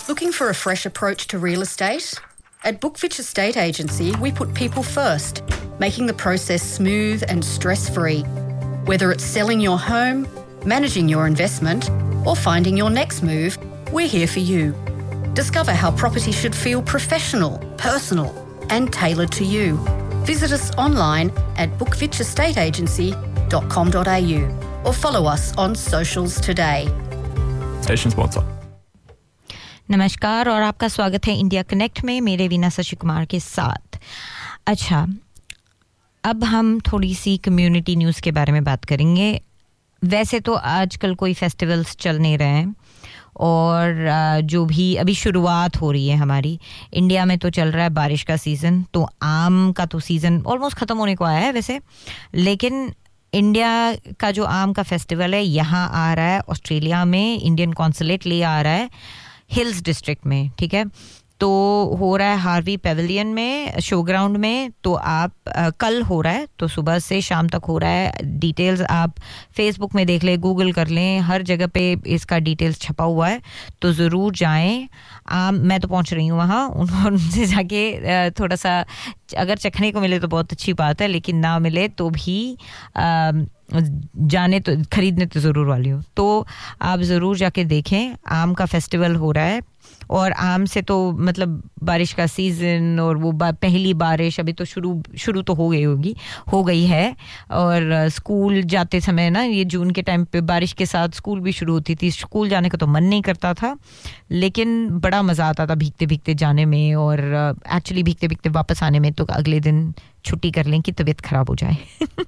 Looking for a fresh approach to real estate? At Bookfitch Estate Agency, we put people first, making the process smooth and stress-free. Whether it's selling your home, managing your investment, or finding your next move, we're here for you. Discover how property should feel professional, personal, and tailored to you. Visit us online at bookfitchestateagency.com.au or follow us on socials today. Station sponsor. नमस्कार और आपका स्वागत है India connect में मेरे वीना शशि कुमार के साथ। अच्छा, अब हम थोड़ी सी कम्युनिटी न्यूज़ के बारे में बात करेंगे। वैसे तो आजकल कोई फेस्टिवल्स चल नहीं रहे हैं और जो भी अभी शुरुआत हो रही है हमारी इंडिया में तो चल रहा है बारिश का सीज़न, तो आम का तो सीज़न ऑलमोस्ट ख़त्म होने को आया है वैसे, लेकिन इंडिया का जो आम का फेस्टिवल है यहाँ आ रहा है ऑस्ट्रेलिया में, इंडियन कॉन्सुलेट ले आ रहा है हिल्स डिस्ट्रिक्ट में, ठीक है। तो हो रहा है हार्वी पेविलियन में, शो ग्राउंड में। तो आप कल हो रहा है, तो सुबह से शाम तक हो रहा है। डिटेल्स आप फेसबुक में देख लें, गूगल कर लें, हर जगह पे इसका डिटेल्स छपा हुआ है, तो ज़रूर जाएं। मैं तो पहुंच रही हूँ वहाँ, उनसे जाके थोड़ा सा अगर चखने को मिले तो बहुत अच्छी बात है, लेकिन ना मिले तो भी जाने तो खरीदने तो ज़रूर वाली हूँ। तो आप ज़रूर जाके देखें, आम का फेस्टिवल हो रहा है। और आम से तो मतलब बारिश का सीज़न और वो पहली बारिश अभी तो शुरू तो हो गई है। और स्कूल जाते समय ना, ये जून के टाइम पे बारिश के साथ स्कूल भी शुरू होती थी। स्कूल जाने का तो मन नहीं करता था, लेकिन बड़ा मज़ा आता था भीगते भीगते जाने में, और एक्चुअली भीगते भीगते वापस आने में। तो अगले दिन छुट्टी कर लें कि तबीयत ख़राब हो जाए।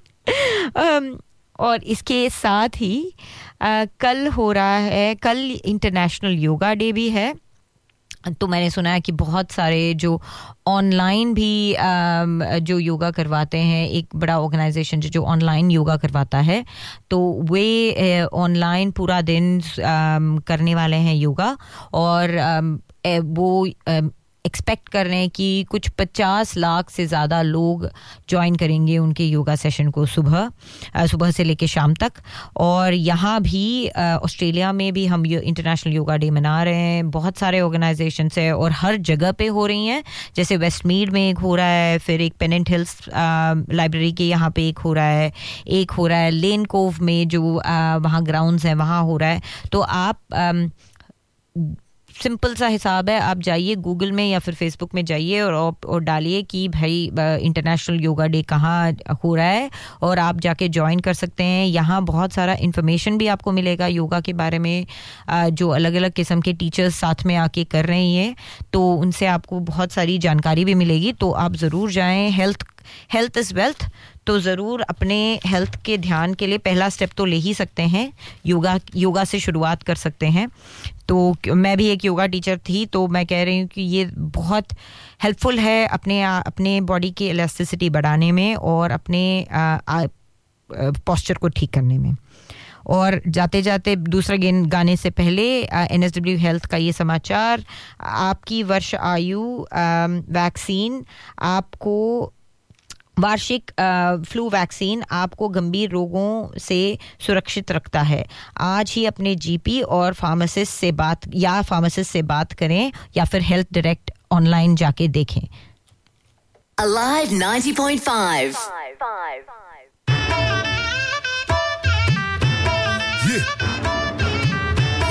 और इसके साथ ही कल हो रहा है, कल इंटरनेशनल योगा डे भी है। तो मैंने सुना है कि बहुत सारे जो ऑनलाइन भी जो योगा करवाते हैं, एक बड़ा ऑर्गेनाइजेशन जो ऑनलाइन योगा करवाता है, तो वे ऑनलाइन पूरा दिन करने वाले हैं योगा। और वो एक्सपेक्ट कर रहे हैं कि कुछ 50 लाख से ज़्यादा लोग ज्वाइन करेंगे उनके योगा सेशन को सुबह से लेके शाम तक। और यहाँ भी ऑस्ट्रेलिया में भी हम इंटरनेशनल योगा डे मना रहे हैं। बहुत सारे ऑर्गेनाइजेशंस हैं और हर जगह पे हो रही हैं। जैसे वेस्टमीड में एक हो रहा है, फिर एक पेनेंट हिल्स लाइब्रेरी के यहाँ पे एक हो रहा है लेन कोव में जो वहाँ ग्राउंड्स हैं वहाँ हो रहा है। तो आप सिंपल सा हिसाब है, आप जाइए गूगल में या फिर फेसबुक में जाइए और डालिए कि भाई इंटरनेशनल योगा डे कहाँ हो रहा है, और आप जाके ज्वाइन कर सकते हैं। यहाँ बहुत सारा इन्फॉर्मेशन भी आपको मिलेगा योगा के बारे में, जो अलग अलग किस्म के टीचर्स साथ में आके कर रहे हैं, तो उनसे आपको बहुत सारी जानकारी भी मिलेगी। तो आप ज़रूर जाएं। हेल्थ इज़ वेल्थ, तो ज़रूर अपने हेल्थ के ध्यान के लिए पहला स्टेप तो ले ही सकते हैं, योगा से शुरुआत कर सकते हैं। तो मैं भी एक योगा टीचर थी, तो मैं कह रही हूँ कि ये बहुत हेल्पफुल है अपने बॉडी की इलास्टिसिटी बढ़ाने में और अपने पोस्चर को ठीक करने में। और जाते जाते दूसरा गाने से पहले NSW हेल्थ का ये समाचार, आपकी वर्ष आयु वैक्सीन आपको वार्षिक फ्लू वैक्सीन आपको गंभीर रोगों से सुरक्षित रखता है। आज ही अपने जीपी और फार्मासिस्ट से बात करें या फिर हेल्थ डायरेक्ट ऑनलाइन जाके देखें। Alive 90.5